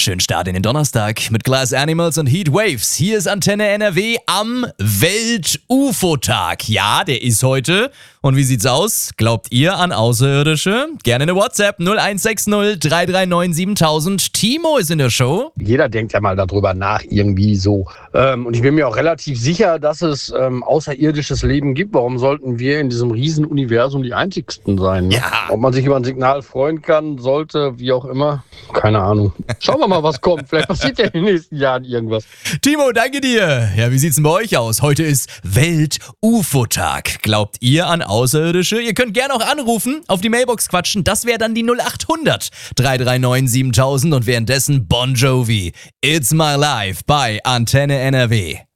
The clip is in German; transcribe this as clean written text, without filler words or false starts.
Schönen Start in den Donnerstag mit Glass Animals und Heat Waves. Hier ist Antenne NRW am Welt-UFO-Tag. Ja, der ist heute. Und wie sieht's aus? Glaubt ihr an Außerirdische? Gerne eine WhatsApp 0160 339 7000. Timo ist in der Show. Jeder denkt ja mal darüber nach, irgendwie so. Und ich bin mir auch relativ sicher, dass es außerirdisches Leben gibt. Warum sollten wir in diesem Riesenuniversum die Einzigsten sein? Ne? Ja. Ob man sich über ein Signal freuen kann, sollte, wie auch immer. Keine Ahnung. Schauen wir mal, was kommt. Vielleicht passiert ja in den nächsten Jahren irgendwas. Timo, danke dir. Ja, wie sieht's denn bei euch aus? Heute ist Welt-UFO-Tag. Glaubt ihr an Außerirdische? Ihr könnt gerne auch anrufen, auf die Mailbox quatschen. Das wäre dann die 0800 339 7000 und währenddessen Bon Jovi. It's My Life bei Antenne NRW.